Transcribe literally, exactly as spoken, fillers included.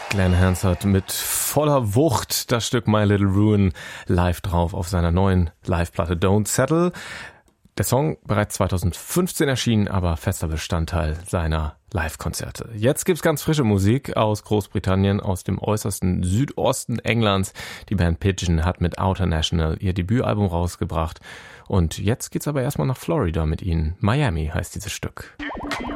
Glenn Hansard mit voller Wucht das Stück My Little Ruin live drauf auf seiner neuen Live-Platte Don't Settle. Der Song bereits zweitausendfünfzehn erschienen, aber fester Bestandteil seiner Live-Konzerte. Jetzt gibt's ganz frische Musik aus Großbritannien, aus dem äußersten Südosten Englands. Die Band Pigeon hat mit Outer National ihr Debütalbum rausgebracht. Und jetzt geht's aber erstmal nach Florida mit ihnen. Miami heißt dieses Stück.